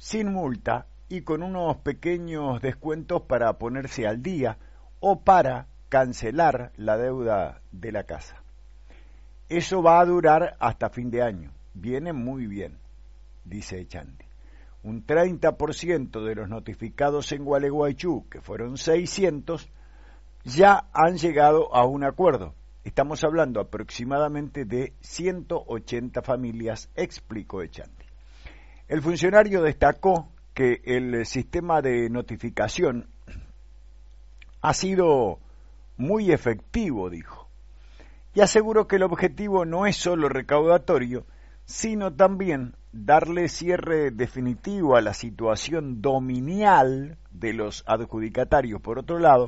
sin multa y con unos pequeños descuentos para ponerse al día o para cancelar la deuda de la casa. Eso va a durar hasta fin de año. Viene muy bien, dice Echandi. Un 30% de los notificados en Gualeguaychú, que fueron 600, ya han llegado a un acuerdo. Estamos hablando aproximadamente de 180 familias, explicó Echandi. El funcionario destacó que el sistema de notificación ha sido muy efectivo, dijo, y aseguró que el objetivo no es solo recaudatorio, sino también darle cierre definitivo a la situación dominial de los adjudicatarios. Por otro lado,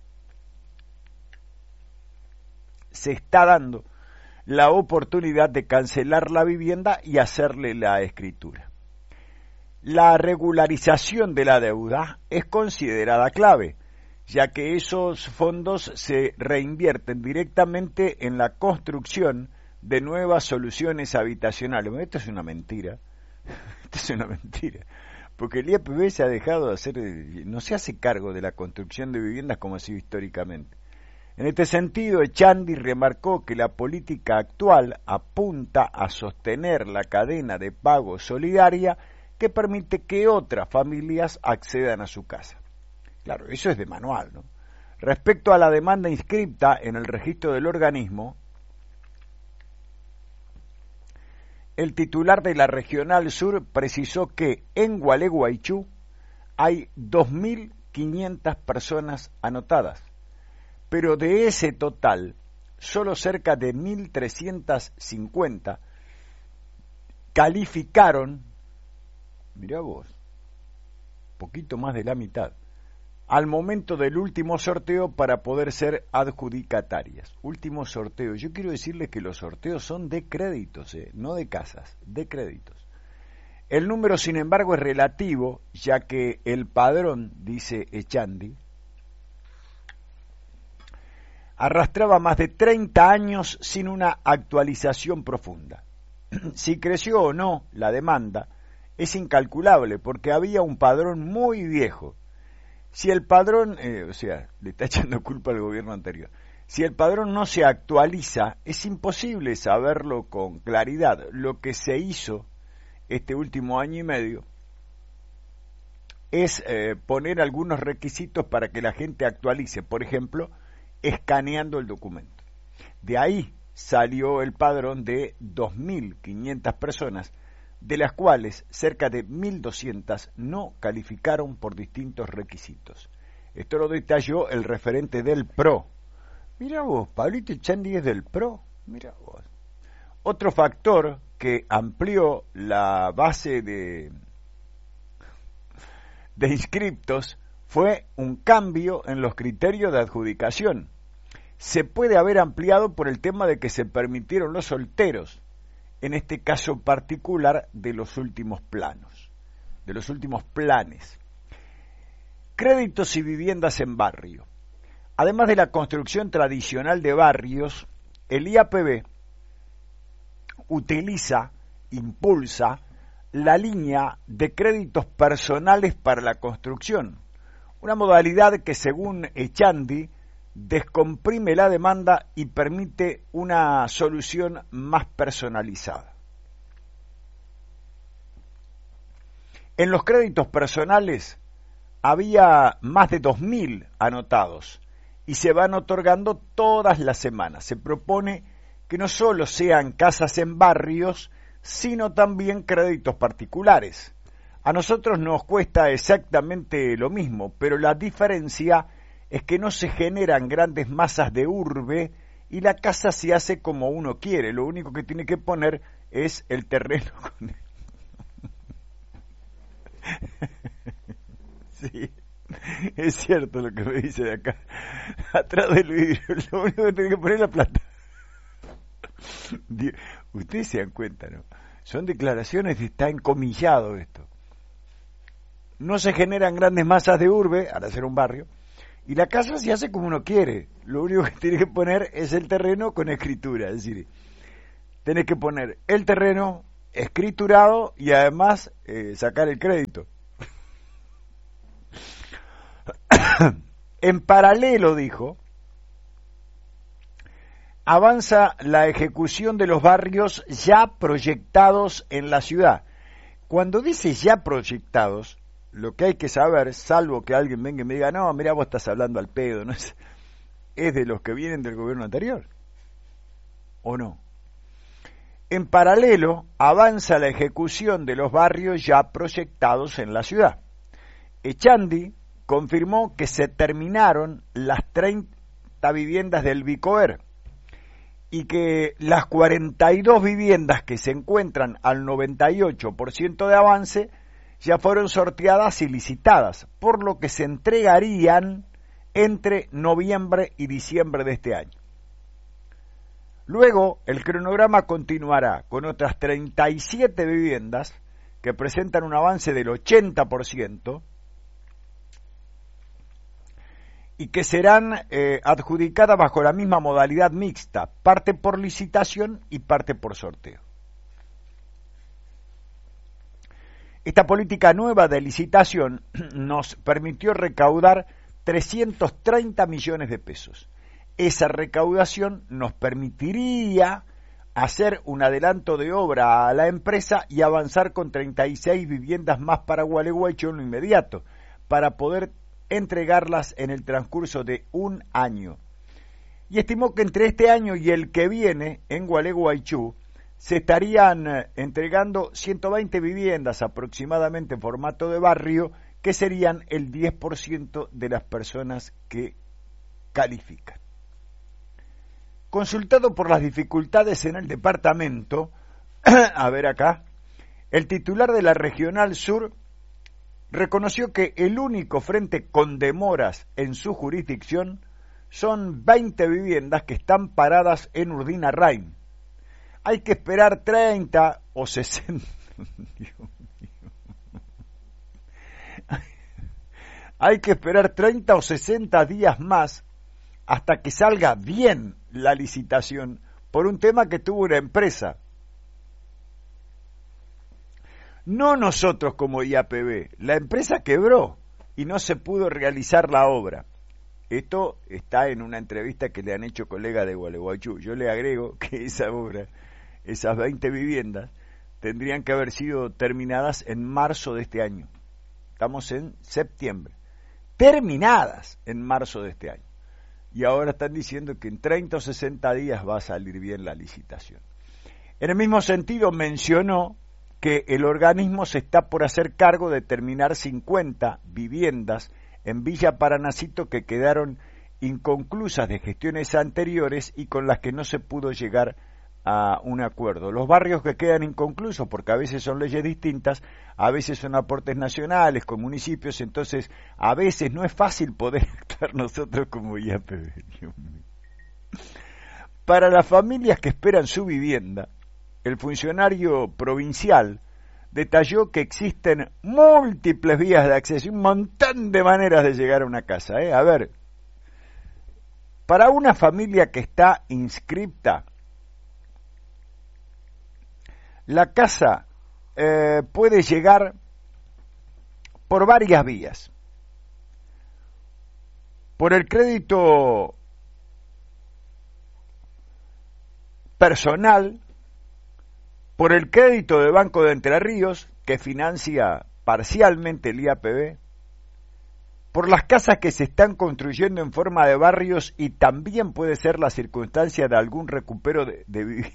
se está dando la oportunidad de cancelar la vivienda y hacerle la escritura. La regularización de la deuda es considerada clave, ya que esos fondos se reinvierten directamente en la construcción de nuevas soluciones habitacionales. Bueno, esto es una mentira, esto es una mentira, porque el IAPB se ha dejado de hacer, no se hace cargo de la construcción de viviendas como ha sido históricamente. En este sentido, Echandi remarcó que la política actual apunta a sostener la cadena de pago solidaria que permite que otras familias accedan a su casa. Claro, eso es de manual, ¿no? Respecto a la demanda inscripta en el registro del organismo, el titular de la Regional Sur precisó que en Gualeguaychú hay 2.500 personas anotadas, pero de ese total, solo cerca de 1.350 calificaron, mirá vos, poquito más de la mitad, al momento del último sorteo para poder ser adjudicatarias. Último sorteo. Yo quiero decirles que los sorteos son de créditos, no de casas, de créditos. El número, sin embargo, es relativo, ya que el padrón, dice Echandi, arrastraba más de 30 años sin una actualización profunda. Si creció o no la demanda es incalculable, porque había un padrón muy viejo. Si el padrón, le está echando culpa al gobierno anterior, si el padrón no se actualiza, es imposible saberlo con claridad. Lo que se hizo este último año y medio es poner algunos requisitos para que la gente actualice, por ejemplo, escaneando el documento. De ahí salió el padrón de 2.500 personas, de las cuales cerca de 1.200 no calificaron por distintos requisitos. Esto lo detalló el referente del PRO. Mira vos, Pablito Echandi es del PRO, mira vos. Otro factor que amplió la base de inscriptos fue un cambio en los criterios de adjudicación. Se puede haber ampliado por el tema de que se permitieron los solteros, en este caso particular de los últimos planes. Créditos y viviendas en barrio. Además de la construcción tradicional de barrios, el IAPB impulsa la línea de créditos personales para la construcción, una modalidad que, según Echandi, descomprime la demanda y permite una solución más personalizada. En los créditos personales había más de 2.000 anotados y se van otorgando todas las semanas. Se propone que no solo sean casas en barrios, sino también créditos particulares. A nosotros nos cuesta exactamente lo mismo, pero la diferencia es que no se generan grandes masas de urbe y la casa se hace como uno quiere. Lo único que tiene que poner es el terreno. Sí, es cierto lo que me dice de acá. Atrás del vidrio, lo único que tiene que poner es la plata. Ustedes se dan cuenta, ¿no? Son declaraciones, está encomillado esto. No se generan grandes masas de urbe, al hacer un barrio, y la casa se hace como uno quiere. Lo único que tiene que poner es el terreno con escritura. Es decir, tenés que poner el terreno, escriturado y además sacar el crédito. En paralelo, dijo, avanza la ejecución de los barrios ya proyectados en la ciudad. Cuando dice ya proyectados, lo que hay que saber, salvo que alguien venga y me diga, no, mira, vos estás hablando al pedo, ¿no? Es de los que vienen del gobierno anterior, ¿o no? En paralelo, avanza la ejecución de los barrios ya proyectados en la ciudad. Echandi confirmó que se terminaron las 30 viviendas del Bicoer y que las 42 viviendas que se encuentran al 98% de avance ya fueron sorteadas y licitadas, por lo que se entregarían entre noviembre y diciembre de este año. Luego, el cronograma continuará con otras 37 viviendas que presentan un avance del 80% y que serán adjudicadas bajo la misma modalidad mixta, parte por licitación y parte por sorteo. Esta política nueva de licitación nos permitió recaudar 330 millones de pesos. Esa recaudación nos permitiría hacer un adelanto de obra a la empresa y avanzar con 36 viviendas más para Gualeguaychú en lo inmediato, para poder entregarlas en el transcurso de un año. Y estimó que entre este año y el que viene en Gualeguaychú se estarían entregando 120 viviendas aproximadamente en formato de barrio, que serían el 10% de las personas que califican. Consultado por las dificultades en el departamento, a ver acá, el titular de la Regional Sur reconoció que el único frente con demoras en su jurisdicción son 20 viviendas que están paradas en Urdinarrain. Hay que esperar 30 o 60. Hay que esperar 30 o 60 días más hasta que salga bien la licitación por un tema que tuvo una empresa. No nosotros como IAPB, la empresa quebró y no se pudo realizar la obra. Esto está en una entrevista que le han hecho colegas de Gualeguaychú. Yo le agrego que esa obra, esas 20 viviendas, tendrían que haber sido terminadas en marzo de este año. Estamos en septiembre. Terminadas en marzo de este año. Y ahora están diciendo que en 30 o 60 días va a salir bien la licitación. En el mismo sentido mencionó que el organismo se está por hacer cargo de terminar 50 viviendas en Villa Paranacito que quedaron inconclusas de gestiones anteriores y con las que no se pudo llegar a un acuerdo. Los barrios que quedan inconclusos, porque a veces son leyes distintas, a veces son aportes nacionales con municipios, entonces a veces no es fácil poder actuar nosotros como IAPB. Para las familias que esperan su vivienda, el funcionario provincial detalló que existen múltiples vías de acceso, un montón de maneras de llegar a una casa. A ver, para una familia que está inscripta, la casa puede llegar por varias vías. Por el crédito personal, por el crédito de Banco de Entre Ríos, que financia parcialmente el IAPB, por las casas que se están construyendo en forma de barrios y también puede ser la circunstancia de algún recupero de vivienda.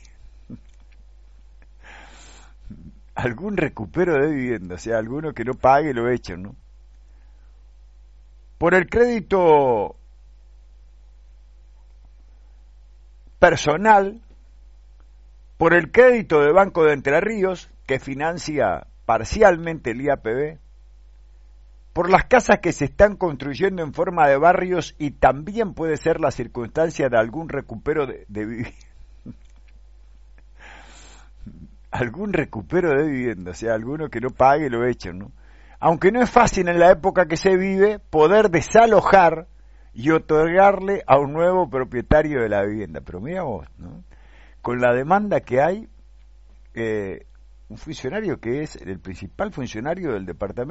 Algún recupero de vivienda, o sea, alguno que no pague lo echan, ¿no? Por el crédito personal, por el crédito de Banco de Entre Ríos, que financia parcialmente el IAPB, por las casas que se están construyendo en forma de barrios y también puede ser la circunstancia de algún recupero de vivienda. Algún recupero de vivienda, o sea, alguno que no pague lo echan, ¿no? Aunque no es fácil en la época que se vive poder desalojar y otorgarle a un nuevo propietario de la vivienda. Pero mira vos, ¿no? Con la demanda que hay, un funcionario que es el principal funcionario del departamento